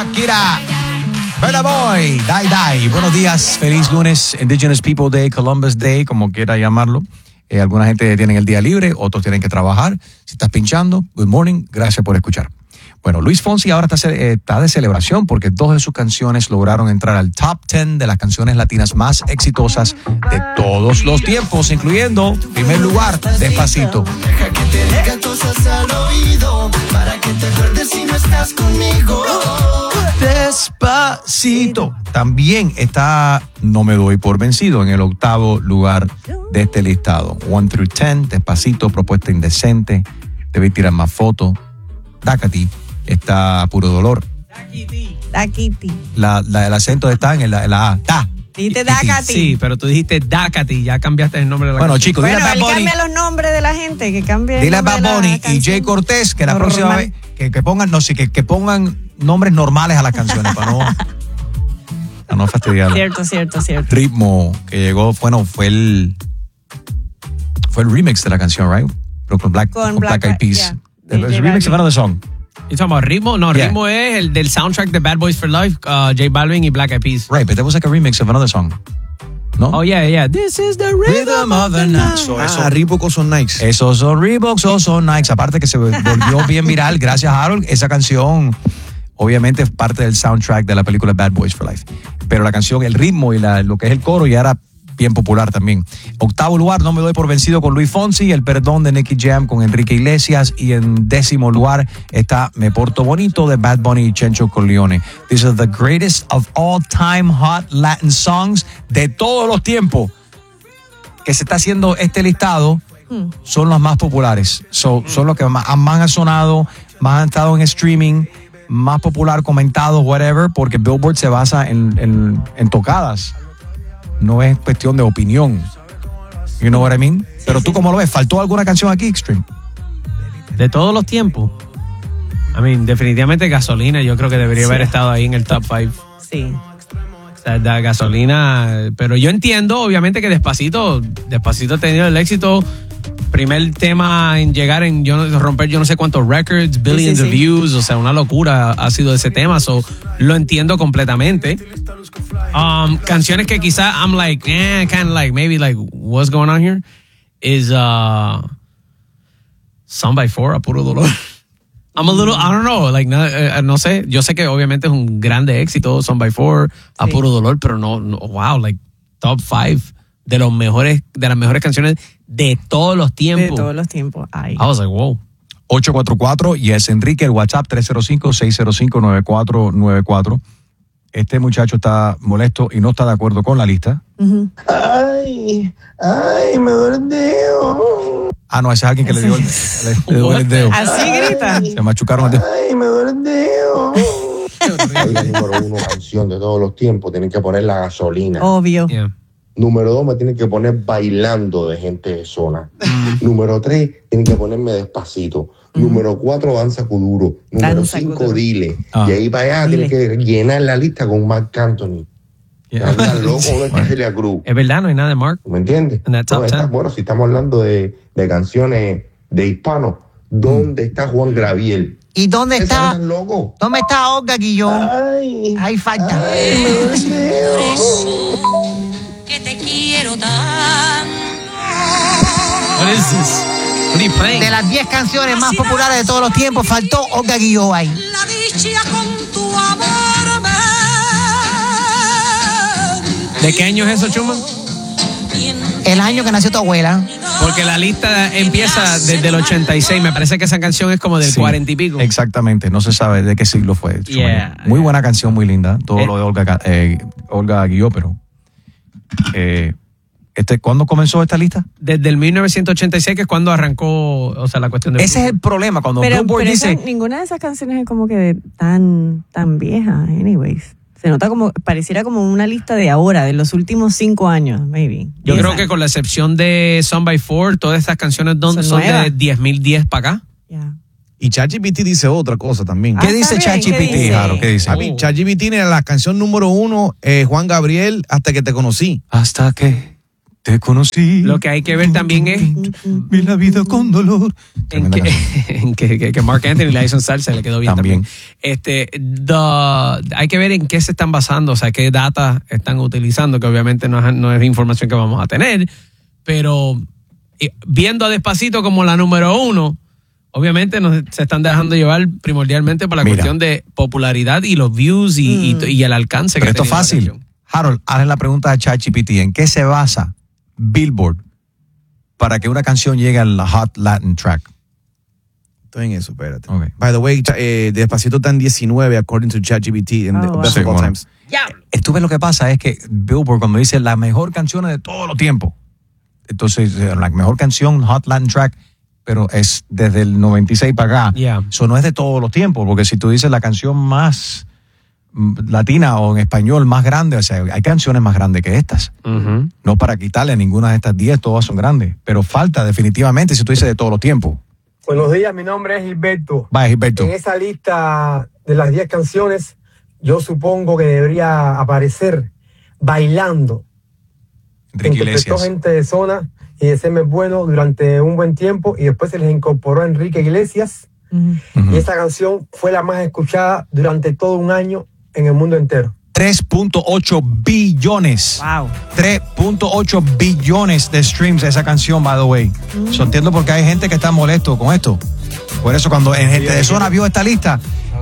Shakira. Burna Boy, Die Die. Buenos días, feliz lunes, Indigenous People Day, Columbus Day, como quiera llamarlo. Alguna gente tiene el día libre, otros tienen que trabajar. Si estás pinchando, good morning, gracias por escuchar. Bueno, Luis Fonsi ahora está de celebración porque 2 de sus canciones lograron entrar al top 10 de las canciones latinas más exitosas de todos los tiempos, incluyendo, en primer lugar, Despacito. Deja que te diga cosas al oído para que te acuerdes si no estás conmigo. Despacito. También está No me doy por vencido en el 8º lugar de este listado. 1 through 10, Despacito, Propuesta indecente, Debí tirar más fotos, Dácati. Está Puro dolor. Dakiti. El acento está en la A. Da. Dijiste Dakati. Sí, pero tú dijiste Dakati, ya cambiaste el nombre de la Bueno, canción. chicos, dile a Bad Él Bunny. cambia los nombres de la gente, que cambie. Dile a Bad Bunny y Jay Cortés que la próxima vez que pongan, no sé, que pongan nombres normales a las canciones para no fastidiarlo. Cierto. Ritmo que llegó, bueno, fue el remix de la canción, right? Pero con Black Eyed Peas. Yeah. El remix of another song. ¿Y estamos a Ritmo? No, Yeah. Ritmo es el del soundtrack de Bad Boys for Life, J Balvin y Black Eyed Peas. Right, but that was like a remix of another song. ¿No? Oh, yeah. This is the rhythm of the night. Reebok o son Nikes. Esos son Reeboks o son Nikes. Aparte que se volvió bien viral, gracias a Harold. Esa canción, obviamente, es parte del soundtrack de la película Bad Boys for Life. Pero la canción, el ritmo y lo que es el coro ya era bien popular también. 8º lugar, No me doy por vencido con Luis Fonsi, El perdón de Nicky Jam con Enrique Iglesias, y en 10º lugar está Me porto bonito de Bad Bunny y Chencho Corleone. These are the greatest of all time hot Latin songs de todos los tiempos. Que se está haciendo este listado son los más populares. Son los que más han sonado, más han estado en streaming, más popular, comentados, whatever, porque Billboard se basa en tocadas. No es cuestión de opinión. You know what I mean? Pero tú, ¿cómo lo ves? ¿Faltó alguna canción aquí, Extreme? De todos los tiempos. Definitivamente Gasolina, yo creo que debería haber estado ahí en el top 5. Sí. O sea, la Gasolina, pero yo entiendo, obviamente, que Despacito ha tenido el éxito. Primer tema en llegar romper yo no sé cuántos records, billions of views, o sea, una locura ha sido ese tema, so lo entiendo completamente. Canciones que quizás I'm like, kind of like, maybe like, what's going on here? Is Son by Four, A Puro Dolor. I'm a little, I don't know, like, no sé, yo sé que obviamente es un grande éxito, Son by Four, A Puro Dolor, pero no, wow, like, top 5 de las mejores canciones de todos los tiempos. De todos los tiempos. Ay. I was like, wow. 844, y es Enrique, el WhatsApp 305-605-9494. Este muchacho está molesto y no está de acuerdo con la lista. Ay, me duele el dedo. Ah, no, ese es alguien que le dio el dedo. Así grita. Se machucaron el dedo. Ay, me duele el dedo. La número 1 canción de todos los tiempos, tienen que poner La Gasolina. Obvio. Yeah. Número 2, me tienen que poner Bailando de Gente de Zona. Número 3, tienen que ponerme Despacito. Número 4, Danza Kuduro. Número Danza 5, Kuduro. Dile. Ah. Y ahí para allá Dile. tienen que llenar la lista con Marc Anthony. Yeah. Andan loco, no es Celia Cruz. Es verdad, no hay nada de Mark. ¿Me entiendes? En that top 10. Bueno, si estamos hablando de canciones de hispanos, ¿dónde está Juan Gabriel? ¿Y dónde ¿Ese está? andan loco? ¿Dónde está Olga Guillón? Ay, Ahí falta. ay, me duele el dedo. Que te quiero tanto. What is this? What are you playing? De las 10 canciones más populares de todos los tiempos, faltó Olga Guillón ahí. La dicha con tu amor me. ¿De qué año es eso, Chuma? El año que nació tu abuela. Porque la lista empieza desde el 86. Me parece que esa canción es como del Sí, 40 y pico. Exactamente, no se sabe de qué siglo fue. Yeah, Muy buena canción, muy linda. Todo lo de Olga Guilló, pero... ¿Cuándo comenzó esta lista? Desde el 1986, que es cuando arrancó, o sea, la cuestión de... Ese es el problema, cuando Billboard dice... ninguna de esas canciones es como que tan vieja, anyways. Se nota como, pareciera como una lista de ahora, de los últimos 5 años, maybe. Yo 10 creo años. que con la excepción de Son by Four, todas estas canciones son nuevas. de 2010 para acá. Yeah. Y ChatGPT dice otra cosa también. ¿Qué dice está bien, ¿qué ChatGPT, dice? Jaro? ¿Qué dice? A mí, ChatGPT tiene la canción número 1, Juan Gabriel, Hasta que te conocí. Hasta que Te conocí. Lo que hay que ver también es vi la vida con dolor. en que Marc Anthony le hizo en salsa, le quedó bien también. Hay que ver en qué se están basando, o sea, qué data están utilizando, que obviamente no es información que vamos a tener, pero viendo a Despacito como la número 1, obviamente se están dejando llevar primordialmente por la cuestión de popularidad y los views y el alcance. Pero que esto es fácil. Harold, hazle la pregunta a ChatGPT. ¿En qué se basa Billboard para que una canción llegue al Hot Latin Track? Estoy en eso, espérate. Okay. By the way, Despacito está en 19, according to ChatGPT, in the best of all times. Tú ves lo que pasa es que Billboard, cuando dice la mejor canción de todos los tiempos, entonces la mejor canción, Hot Latin Track, pero es desde el 96 para acá. Eso no es de todos los tiempos, porque si tú dices la canción más latina o en español más grande, o sea, hay canciones más grandes que estas. No para quitarle a ninguna de estas 10, todas son grandes, pero falta definitivamente si tú dices de todos los tiempos. Buenos días, mi nombre es Gilberto. Vaya, Gilberto. En esa lista de las 10 canciones, yo supongo que debería aparecer Bailando. Enrique Interpretó Iglesias. Gente de Zona y de Serme Bueno durante un buen tiempo y después se les incorporó Enrique Iglesias. Y esa canción fue la más escuchada durante todo un año en el mundo entero. 3.8 billones. Wow. 3.8 billones de streams de esa canción, by the way. So, entiendo por qué hay gente que está molesto con esto. Por eso cuando en Gente de Zona vio esta lista,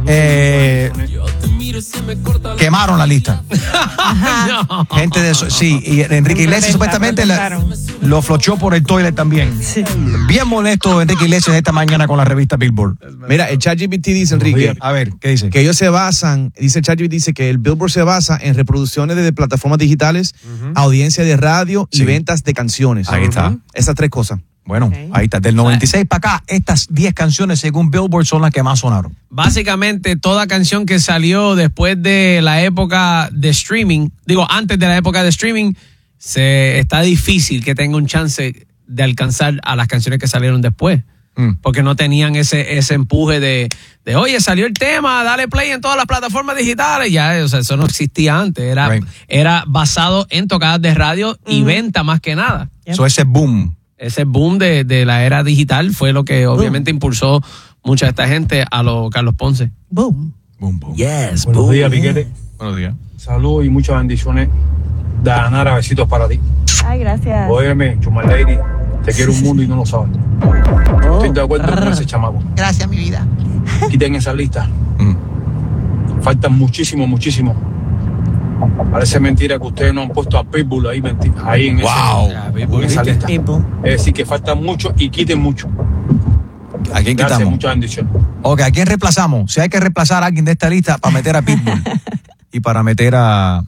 quemaron la lista. No. Gente de Zona, sí, y Enrique Iglesias supuestamente lo flochó por el toilet también. Sí. Bien molesto Enrique Iglesias esta mañana con la revista Billboard. Mira, el ChatGPT dice, Enrique, A ver, ¿qué dice? que ellos se basan, dice ChatGPT, dice que el Billboard se basa en reproducciones de plataformas digitales, audiencia de radio y Sí. ventas de canciones. Ahí está. Esas 3 cosas. Bueno, Ok. ahí está. Del 96 para acá, estas 10 canciones según Billboard son las que más sonaron. Básicamente, toda canción que salió después de la época de streaming, antes de la época de streaming, está difícil que tenga un chance de alcanzar a las canciones que salieron después. Porque no tenían ese empuje de oye, salió el tema, dale play en todas las plataformas digitales. Ya, o sea, eso no existía antes. Era basado en tocadas de radio y venta más que nada. So, ese boom. Ese boom de la era digital fue lo que obviamente impulsó mucha de esta gente a lo Carlos Ponce. Boom. Boom, boom. Yes, Buenos días, Piquete. Buenos días. Saludos y muchas bendiciones. Dayanara, besitos para ti. Ay, gracias. Óyeme, Chuma Lady, te quiero un mundo y no lo sabes. Estoy de acuerdo con ese chamaco. Gracias, mi vida. Quiten esa lista. Faltan muchísimo. Parece mentira que ustedes no han puesto a Pitbull ahí en esa lista. People. Es decir, que faltan mucho y quiten mucho. ¿A quién Gracias, quitamos? muchas bendiciones. Ok, ¿a quién reemplazamos? Si hay que reemplazar a alguien de esta lista para meter a Pitbull y para meter a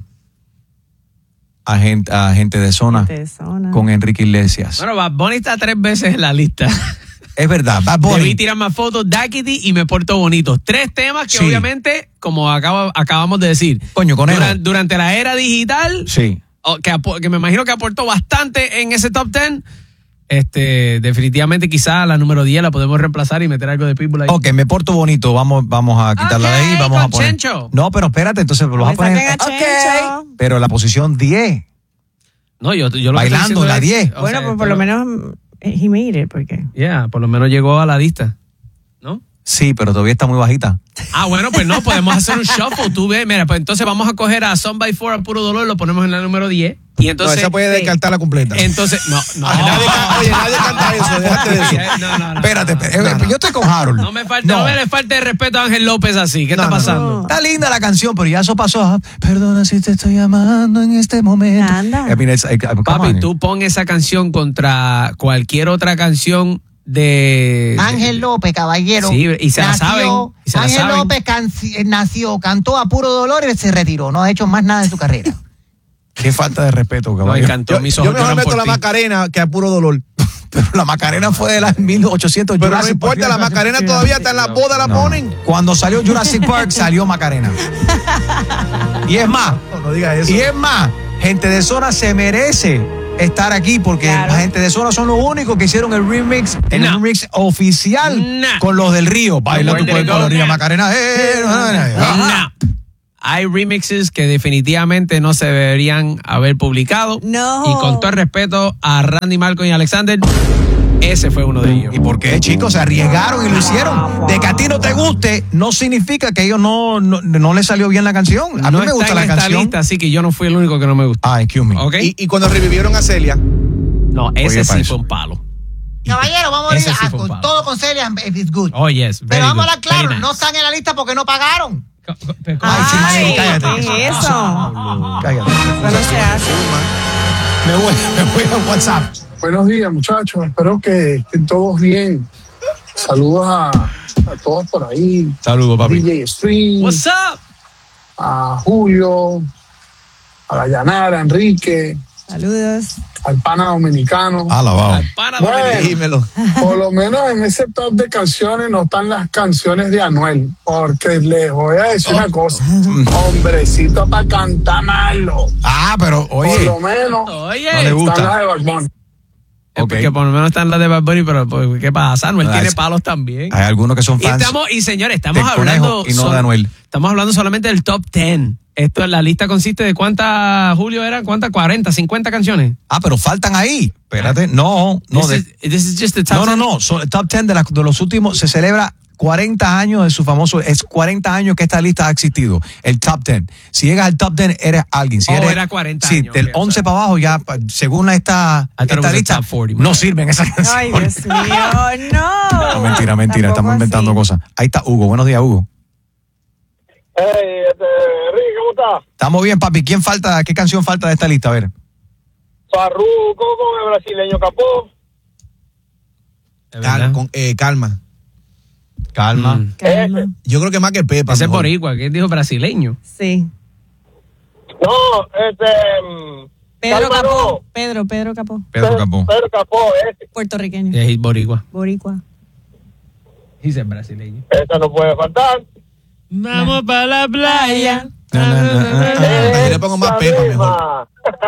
gente de zona Gente de Zona. con Enrique Iglesias. Bueno, Bad Bunny está 3 veces en la lista. Es verdad, Bad Debí Bunny. tirar más fotos, Daquiti y Me Porto Bonito. 3 temas que Sí. obviamente, como acabamos de decir, Coño, Conejo. durante la era digital, Sí. que me imagino que aportó bastante en ese top 10, definitivamente quizá la número 10 la podemos reemplazar y meter algo de Pitbull ahí. Ok, Me Porto Bonito. Vamos a quitarla de ahí. Ok, Vamos a con poner. Chencho. No, pero espérate, entonces lo vas a Pues poner. saquen a Chencho. Pero la posición 10. No, yo lo que estoy Bailando, diciendo la es- 10. o Bueno, sea, pues por lo menos he made it, porque... por lo menos llegó a la lista, ¿no? Sí, pero todavía está muy bajita. Ah, bueno, pues no, podemos hacer un shuffle. Tú ves, mira, pues entonces vamos a coger a Son by Four a Puro Dolor, lo ponemos en la número 10. Y entonces. No, esa puede descartarla completa. Entonces, no. Oye, nadie canta eso, déjate de eso. No. Espérate, yo estoy con Harold. No me le falte de respeto a Ángel López así. ¿Qué está pasando? Está linda la canción, pero ya eso pasó. Perdona si te estoy llamando en este momento. Anda. I mean, come Papi, on. tú pon esa canción contra cualquier otra canción de. Ángel López, caballero. Sí, y se la saben, y se la Ángel saben. López nació, cantó a puro dolor y se retiró. No ha hecho más nada en su carrera. Qué falta de respeto, No, caballero. encantó. Mis ojos Yo mejor lloran meto por la ti. Macarena que a puro dolor. Pero la Macarena fue de las 1800. Pero no Jurassic importa, la Park. Macarena todavía está en la boda, la No. ponen. Cuando salió Jurassic Park, salió Macarena. Y es más, No digas eso. Gente de Zona se merece estar aquí porque Claro. la Gente de Zona son los únicos que hicieron el remix oficial No. con los del Río. Baila tu Where did it cuerpo, go? la Ría Macarena. No. hay remixes que definitivamente no se deberían haber publicado. No. Y con todo el respeto a Randy, Malcolm y Alexander, ese fue uno de ellos. ¿Y por qué, chicos? Se arriesgaron y lo hicieron. De que a ti no te guste, no significa que a ellos no les salió bien la canción. A mí No me gusta está la en esta canción. lista, así que yo no fui el único que no me gustó. Ah, excuse me. ¿Ok? Y cuando revivieron a Celia, No, ese Oye, pa' sí eso. fue un palo. Caballero, vamos a Ese ir sí fue un con palo. todo con Celia, if it's good. Oh, yes. Pero vamos a hablar claro, Very nice. no están en la lista porque no pagaron. Ay, cállate. ¿qué es eso? Cállate. Eso no se hace. Me voy a WhatsApp. Buenos días, muchachos. Espero que estén todos bien. Saludos a todos por ahí. Saludos, papi. DJ Stream, What's up? a Julio, a la Yanara, a Enrique, Saludos. al pana dominicano. Alabado. Pana Bueno. dominicano. dímelo. Por lo menos en ese top de canciones no están las canciones de Anuel, porque les voy a decir una cosa, hombrecito para cantar malo. Ah, pero Por oye. lo menos Oye, No le gusta. están las de Bad Bunny. Ok. porque por lo menos están las de Bad Bunny, pero pues, ¿qué pasa? Anuel Ah, tiene es- palos también. Hay algunos que son fans. Señores, estamos de hablando Conejo y no de Anuel. Estamos hablando solamente del top 10. Esto, la lista consiste de cuántas, Julio, eran cuántas, 40, 50 canciones. Ah, pero faltan ahí. Espérate. No. This is just the top 10. No. Son el top 10 de los últimos. Se celebra 40 años de su famoso. Es 40 años que esta lista ha existido. El top 10. Si llegas al top 10, eres alguien. Si Oh, eres, era 40 sí, años, del ok, 11 sorry. para abajo, ya, según esta I thought it was the lista, top 40, no man. sirven esas canciones. Ay, Dios mío, no. No, mentira. Tampoco Estamos inventando así. cosas. Ahí está Hugo. Buenos días, Hugo. Hey, Enrique, ¿cómo estás? Estamos bien, papi. ¿Quién falta? ¿Qué canción falta de esta lista? A ver. Farruko con el brasileño Capó. Es verdad. Calma. Calma. Calma. Yo creo que más que Pepa. Ese es mejor. boricua, que dijo brasileño. Sí. No, Pedro Calma, Capó. no. Pedro Capó. Pedro Capó. Pedro Capó, Puertorriqueño. Es boricua. Boricua. Dice brasileño. esa no puede faltar. Vamos para la playa. Yo le pongo más Pepa mejor.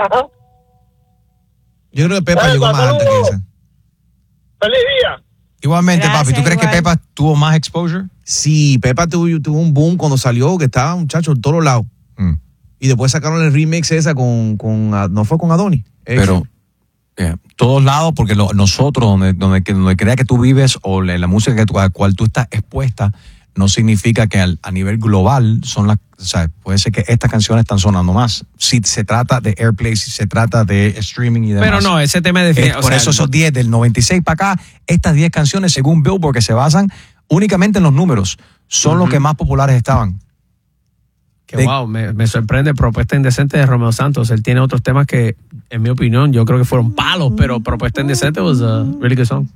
Yo creo que Pepa llegó más alta que esa. ¡Feliz día! Igualmente, Gracias, papi. ¿Tú crees que igual. Pepa tuvo más exposure? Sí, Pepa tuvo un boom cuando salió, que estaba, muchacho, en todos lados. Mm. Y después sacaron el remix esa no fue con Adonis. Pero todos lados, porque nosotros, donde crea que tú vives o la música a la cual tú estás expuesta, no significa que a nivel global o sea, puede ser que estas canciones están sonando más. Si se trata de airplay, si se trata de streaming y demás. Pero no, ese tema es de Por eso esos 10, del 96 para acá, estas 10 canciones, según Billboard, que se basan únicamente en los números, son los que más populares estaban. Que wow, me sorprende Propuesta Indecente de Romeo Santos. Él tiene otros temas que, en mi opinión, yo creo que fueron palos, pero Propuesta Indecente was a really good song.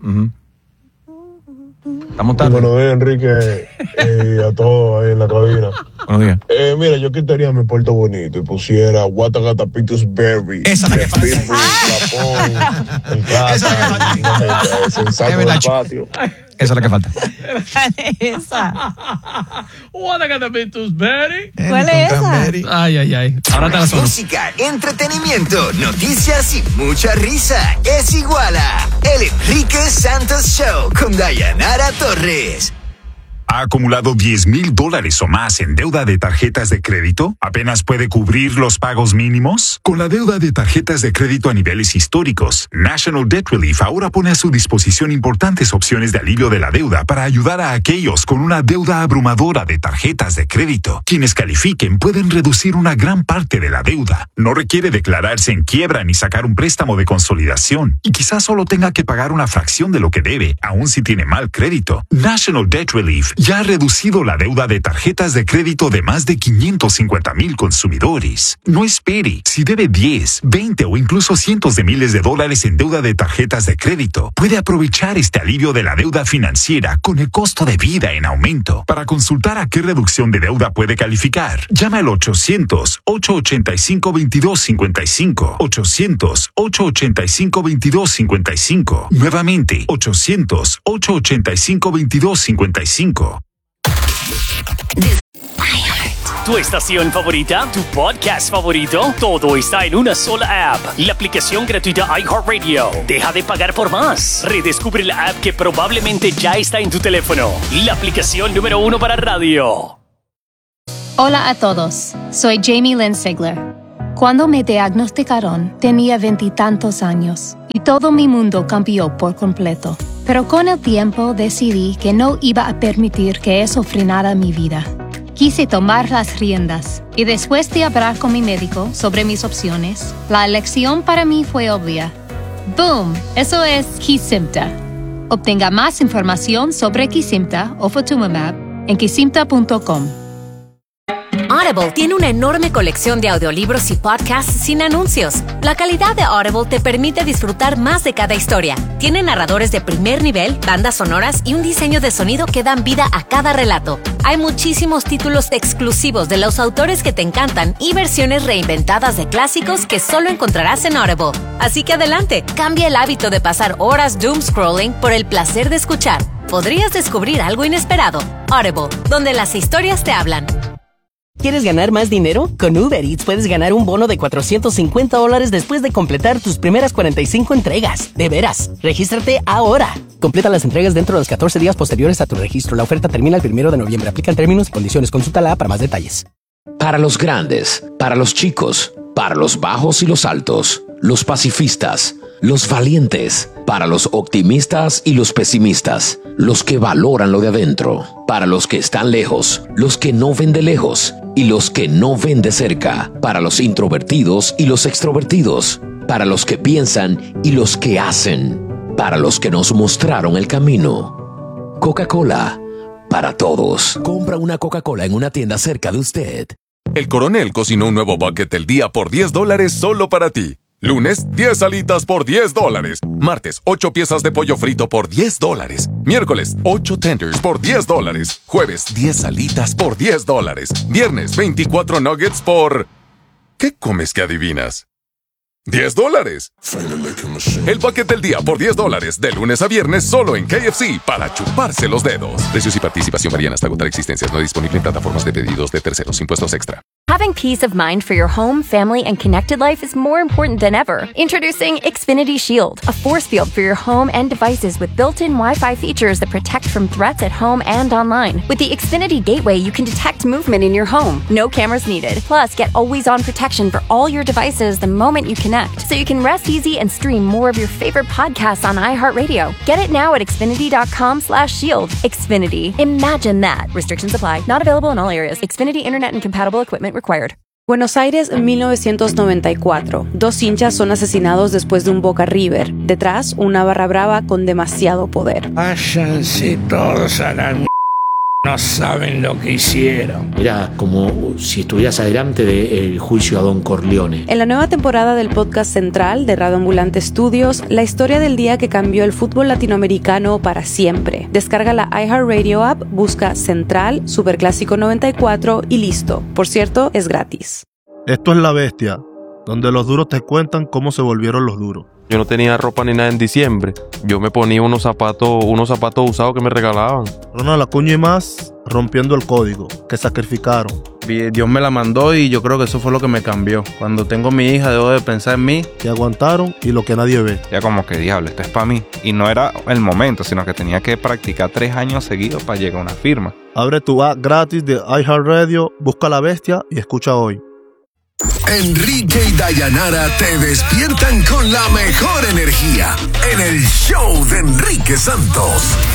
Estamos tarde. Buenos días, Enrique, y a todos ahí en la cabina. Buenos días. Mira, yo quitaría mi puerto bonito y pusiera Watagatapitus Berry. Esa es la que falta. Pitbull, el Cata, el saco del patio. Esa es la que falta. ¿Cuál es esa? What I gotta be to Betty? ¿Cuál es esa? Ay. Ahora te la sueno. Música, entretenimiento, noticias y mucha risa. Es igual a El Enrique Santos Show con Dayanara Torres. ¿Ha acumulado $10,000 o más en deuda de tarjetas de crédito? ¿Apenas puede cubrir los pagos mínimos? Con la deuda de tarjetas de crédito a niveles históricos, National Debt Relief ahora pone a su disposición importantes opciones de alivio de la deuda para ayudar a aquellos con una deuda abrumadora de tarjetas de crédito. Quienes califiquen pueden reducir una gran parte de la deuda. No requiere declararse en quiebra ni sacar un préstamo de consolidación. Y quizás solo tenga que pagar una fracción de lo que debe, aun si tiene mal crédito. National Debt Relief ya ha reducido la deuda de tarjetas de crédito de más de 550,000 consumidores. No espere. Si debe 10, 20 o incluso cientos de miles de dólares en deuda de tarjetas de crédito, puede aprovechar este alivio de la deuda financiera con el costo de vida en aumento. Para consultar a qué reducción de deuda puede calificar, llama al 800-885-2255. 800-885-2255. Nuevamente, 800-885-2255. Tu estación favorita, tu podcast favorito, todo está en una sola app. La aplicación gratuita iHeartRadio. Deja de pagar por más. Redescubre la app que probablemente ya está en tu teléfono. La aplicación número 1 para radio. Hola a todos, soy Jamie Lynn Sigler. Cuando me diagnosticaron, tenía 20 y tantos años y todo mi mundo cambió por completo. Pero con el tiempo decidí que no iba a permitir que eso frenara mi vida. Quise tomar las riendas y después de hablar con mi médico sobre mis opciones, la elección para mí fue obvia. ¡Boom! Eso es Kesimpta. Obtenga más información sobre Kesimpta o Ofatumumab en kesimpta.com. Audible tiene una enorme colección de audiolibros y podcasts sin anuncios. La calidad de Audible te permite disfrutar más de cada historia. Tiene narradores de primer nivel, bandas sonoras y un diseño de sonido que dan vida a cada relato. Hay muchísimos títulos exclusivos de los autores que te encantan y versiones reinventadas de clásicos que solo encontrarás en Audible. Así que adelante, cambia el hábito de pasar horas doom scrolling por el placer de escuchar. Podrías descubrir algo inesperado. Audible, donde las historias te hablan. ¿Quieres ganar más dinero? Con Uber Eats puedes ganar un bono de $450 después de completar tus primeras 45 entregas. De veras, regístrate ahora. Completa las entregas dentro de los 14 días posteriores a tu registro. La oferta termina el 1 de noviembre. Aplican términos y condiciones. Consulta la app para más detalles. Para los grandes, para los chicos, para los bajos y los altos, los pacifistas, los valientes, para los optimistas y los pesimistas, los que valoran lo de adentro, para los que están lejos, los que no ven de lejos y los que no ven de cerca, para los introvertidos y los extrovertidos, para los que piensan y los que hacen, para los que nos mostraron el camino. Coca-Cola, para todos. Compra una Coca-Cola en una tienda cerca de usted. El Coronel cocinó un nuevo bucket del día por $10 solo para ti. Lunes, 10 alitas por $10. Martes, 8 piezas de pollo frito por $10. Miércoles, 8 tenders por $10. Jueves, 10 alitas por $10. Viernes, 24 nuggets por... ¿Qué comes que adivinas? $10. El bucket del día por $10 de lunes a viernes solo en KFC para chuparse los dedos. Precios y participación varían hasta agotar existencias. No disponible en plataformas de pedidos de terceros. Impuestos extra. Having peace of mind for your home, family, and connected life is more important than ever. Introducing Xfinity Shield, a force field for your home and devices with built-in Wi-Fi features that protect from threats at home and online. With the Xfinity Gateway, you can detect movement in your home. No cameras needed. Plus, get always-on protection for all your devices the moment you connect, so you can rest easy and stream more of your favorite podcasts on iHeartRadio. Get it now at Xfinity.com/shield. Xfinity. Imagine that. Restrictions apply. Not available in all areas. Xfinity Internet and compatible equipment required. Buenos Aires, 1994. 2 hinchas son asesinados después de un Boca River. Detrás, una barra brava con demasiado poder. Váyanse todos a la m***. No saben lo que hicieron. Era como si estuvieras adelante del juicio a Don Corleone. En la nueva temporada del podcast central de Radio Ambulante Studios, la historia del día que cambió el fútbol latinoamericano para siempre. Descarga la iHeartRadio app, busca Central, Superclásico 94 y listo. Por cierto, es gratis. Esto es La Bestia, donde los duros te cuentan cómo se volvieron los duros. Yo no tenía ropa ni nada en diciembre. Yo me ponía unos zapatos usados que me regalaban. Ronald Acuña y más rompiendo el código, que sacrificaron. Dios me la mandó y yo creo que eso fue lo que me cambió. Cuando tengo mi hija debo de pensar en mí. Que aguantaron y lo que nadie ve. Ya como que diablo, esto es para mí. Y no era el momento, sino que tenía que practicar 3 años seguidos para llegar a una firma. Abre tu app gratis de iHeartRadio, busca La Bestia y escucha hoy. Enrique y Dayanara te despiertan con la mejor energía en el show de Enrique Santos.